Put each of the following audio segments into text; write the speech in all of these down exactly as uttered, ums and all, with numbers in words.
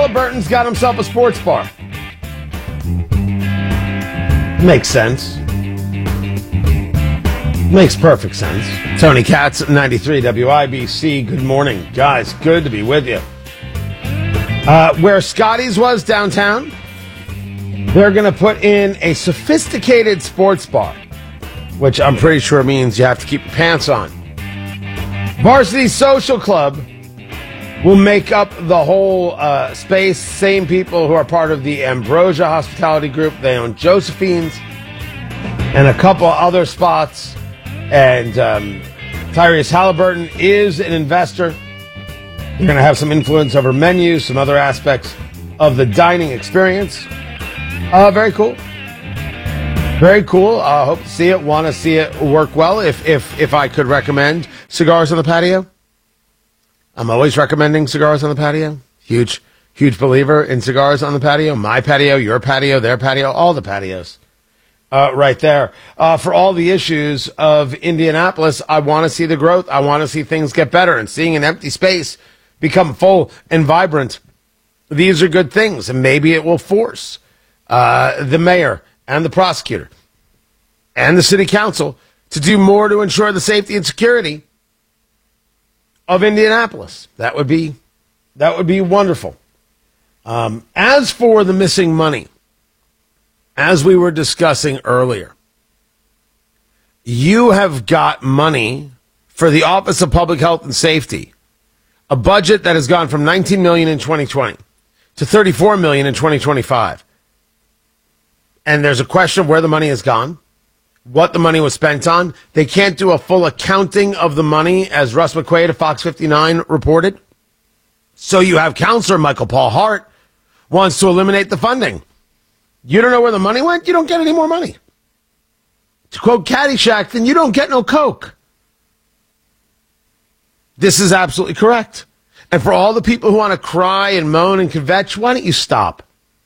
Halliburton's got himself a sports bar. Makes sense. Makes perfect sense. Tony Katz, ninety-three W I B C. Good morning, guys. Good to be with you. Uh, where Scotty's was downtown, they're going to put in a sophisticated sports bar, which I'm pretty sure means you have to keep your pants on. Varsity Social Club will make up the whole uh, space. Same people who are part of the Ambrosia Hospitality Group. They own Josephine's and a couple other spots. And um, Tyrese Halliburton is an investor. You're going to have some influence over menus, some other aspects of the dining experience. Uh, very cool. Very cool. I uh, hope to see it. Want to see it work well. If if if I could recommend cigars on the patio, I'm always recommending cigars on the patio. Huge, huge believer in cigars on the patio. My patio, your patio, their patio, all the patios. Uh, right there. Uh, for all the issues of Indianapolis, I want to see the growth. I want to see things get better. And seeing an empty space become full and vibrant, these are good things. And maybe it will force uh, the mayor and the prosecutor and the city council to do more to ensure the safety and security of Indianapolis. That would be, that would be wonderful. Um, as for the missing money, as we were discussing earlier, you have got money for the Office of Public Health and Safety, a budget that has gone from nineteen million dollars in twenty twenty to thirty-four million dollars in twenty twenty-five. And there's a question of where the money has gone, what the money was spent on. They can't do a full accounting of the money, as Russ McQuaid of Fox fifty-nine reported. So you have Counselor Michael Paul Hart wants to eliminate the funding. You don't know where the money went? You don't get any more money. To quote Caddyshack, then you don't get no Coke. This is absolutely correct. And for all the people who want to cry and moan and kvetch, why don't you stop?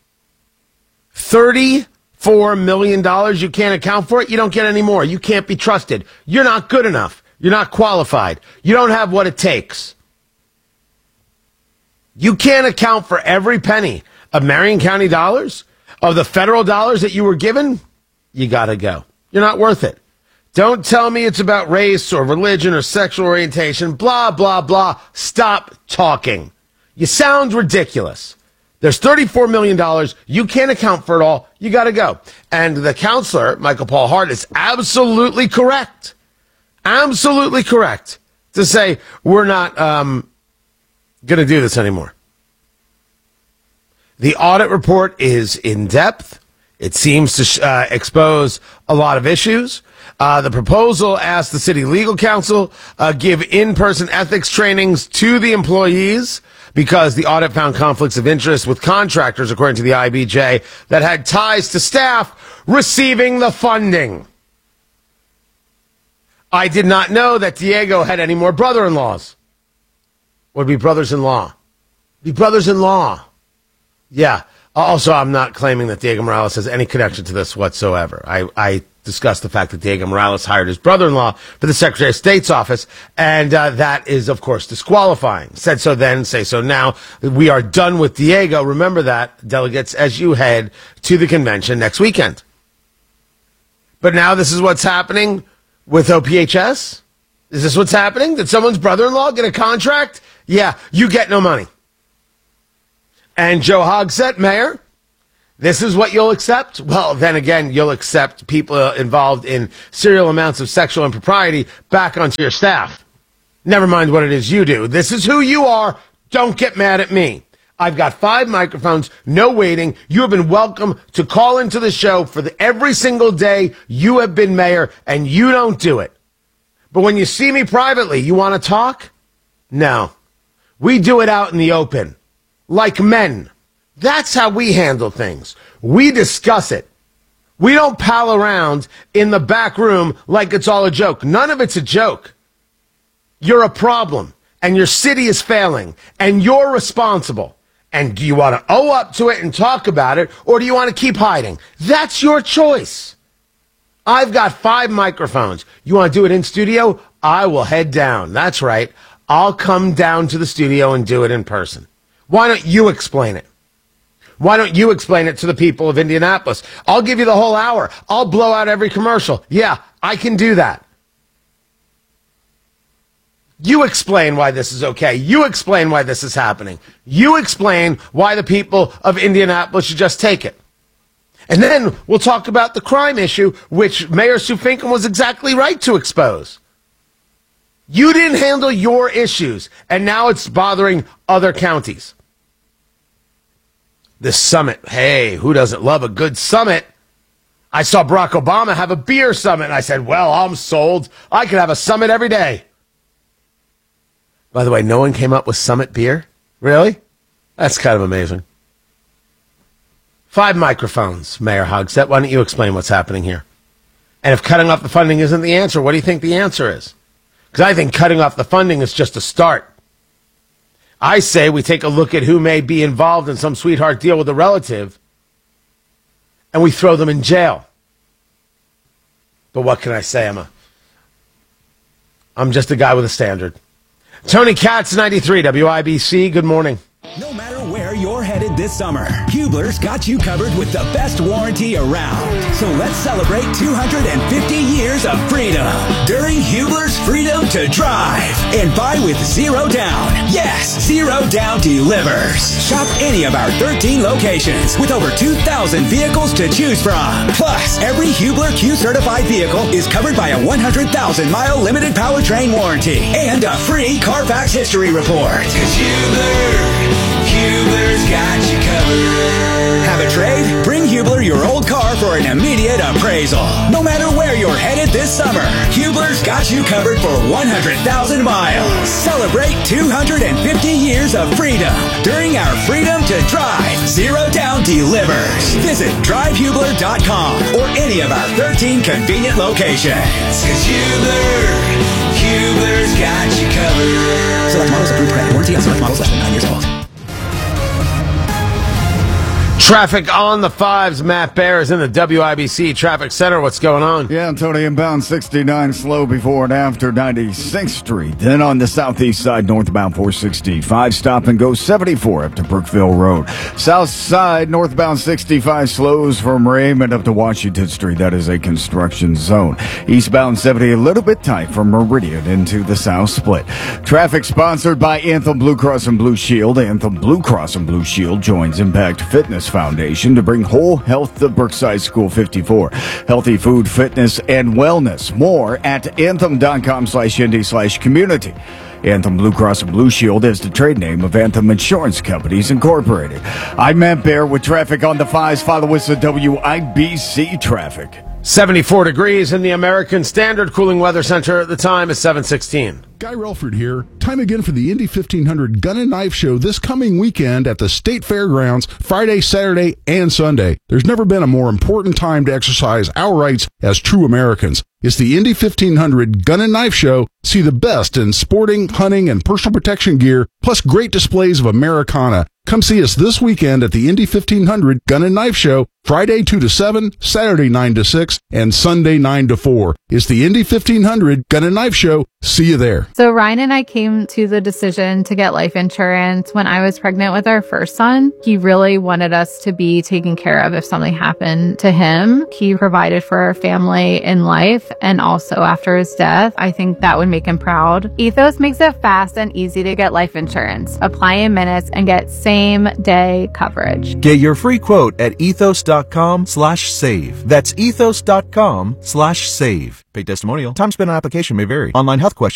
thirty-four million dollars, you can't account for it? You don't get any more. You can't be trusted. You're not good enough. You're not qualified. You don't have what it takes. You can't account for every penny of Marion County dollars, of the federal dollars that you were given. You got to go. You're not worth it. Don't tell me it's about race or religion or sexual orientation. Blah, blah, blah. Stop talking. You sound ridiculous. There's thirty-four million dollars. You can't account for it all. You got to go. And the counselor, Michael Paul Hart, is absolutely correct. Absolutely correct to say we're not um, going to do this anymore. The audit report is in depth. It seems to uh, expose a lot of issues. Uh, the proposal asks the city legal counsel uh, give in-person ethics trainings to the employees because the audit found conflicts of interest with contractors, according to the I B J, that had ties to staff receiving the funding. I did not know that Diego had any more brother-in-laws. Would be brothers-in-law. Be brothers-in-law. Yeah. Also, I'm not claiming that Diego Morales has any connection to this whatsoever. I, I discussed the fact that Diego Morales hired his brother-in-law for the Secretary of State's office, and uh, that is, of course, disqualifying. Said so then, say so now. We are done with Diego. Remember that, delegates, as you head to the convention next weekend. But now this is what's happening with O P H S? Is this what's happening? Did someone's brother-in-law get a contract? Yeah, you get no money. And Joe Hogsett, mayor, this is what you'll accept? Well, then again, you'll accept people involved in serial amounts of sexual impropriety back onto your staff. Never mind what it is you do. This is who you are. Don't get mad at me. I've got five microphones, no waiting. You have been welcome to call into the show for the, every single day you have been mayor, and you don't do it. But when you see me privately, you want to talk? No. We do it out in the open. Like men. That's how we handle things. We discuss it. We don't pal around in the back room like it's all a joke. None of it's a joke. You're a problem, and your city is failing, and you're responsible. And do you want to owe up to it and talk about it, or do you want to keep hiding? That's your choice. I've got five microphones. You want to do it in studio? I will head down. That's right. I'll come down to the studio and do it in person. Why don't you explain it? Why don't you explain it to the people of Indianapolis? I'll give you the whole hour. I'll blow out every commercial. Yeah, I can do that. You explain why this is okay. You explain why this is happening. You explain why the people of Indianapolis should just take it. And then we'll talk about the crime issue, which Mayor Sue Finken was exactly right to expose. You didn't handle your issues, and now it's bothering other counties. This summit, hey, who doesn't love a good summit? I saw Barack Obama have a beer summit, and I said, well, I'm sold. I could have a summit every day. By the way, no one came up with Summit beer? Really? That's kind of amazing. Five microphones, Mayor Hogsett. Why don't you explain what's happening here? And if cutting off the funding isn't the answer, what do you think the answer is? Because I think cutting off the funding is just a start. I say we take a look at who may be involved in some sweetheart deal with a relative, and we throw them in jail. But what can I say? I'm a, I'm just a guy with a standard. Tony Katz, ninety-three W I B C. Good morning. No matter where you're headed this summer, Hubler's got you covered with the best warranty around. So let's celebrate two hundred fifty years of freedom during Hubler's Freedom to Drive. And buy with zero down. Yes, zero down delivers. Shop any of our thirteen locations with over two thousand vehicles to choose from. Plus, every Hubler Q-certified vehicle is covered by a one hundred thousand mile limited powertrain warranty and a free Carfax history report. 'Cause Hubler... Hubler's got you covered. Have a trade? Bring Hubler your old car for an immediate appraisal. No matter where you're headed this summer, Hubler's got you covered for one hundred thousand miles. Celebrate two hundred fifty years of freedom during our Freedom to Drive Zero Down Delivers. Visit drive hubler dot com or any of our thirteen convenient locations. 'Cause Hubler, Hubler's got you covered. Select models approved credit. Warranty on select models less than nine years old. Traffic on the fives. Matt Bear is in the W I B C Traffic Center. What's going on? Yeah, Tony, inbound sixty-nine slow before and after ninety-sixth Street. Then on the southeast side, northbound four sixty-five, stop and go seventy-four up to Brookville Road. South side, northbound sixty-five slows from Raymond up to Washington Street. That is a construction zone. Eastbound seventy, a little bit tight from Meridian into the south split. Traffic sponsored by Anthem Blue Cross and Blue Shield. Anthem Blue Cross and Blue Shield joins Impact Fitness Foundation to bring whole health to Brookside School fifty-four. Healthy food, fitness, and wellness. More at anthem.com slash indie slash community. Anthem Blue Cross and Blue Shield is the trade name of Anthem Insurance Companies Incorporated. I'm Matt Bear with traffic on the fives. Follow us at W I B C Traffic. seventy-four degrees in the American Standard Cooling Weather Center. The time is seven sixteen. Guy Relford here. Time again for the Indy fifteen hundred Gun and Knife Show this coming weekend at the State Fairgrounds, Friday, Saturday, and Sunday. There's never been a more important time to exercise our rights as true Americans. It's the Indy fifteen hundred Gun and Knife Show. See the best in sporting, hunting, and personal protection gear, plus great displays of Americana. Come see us this weekend at the Indy fifteen hundred Gun and Knife Show, Friday two to seven, Saturday nine to six, and Sunday nine to four. It's the Indy fifteen hundred Gun and Knife Show. See you there. So Ryan and I came to the decision to get life insurance when I was pregnant with our first son. He really wanted us to be taken care of if something happened to him. He provided for our family in life and also after his death. I think that would make him proud. Ethos makes it fast and easy to get life insurance. Apply in minutes and get same day coverage. Get your free quote at ethos.com slash save. That's ethos.com slash save. Paid testimonial. Time spent on application may vary. Online health questions.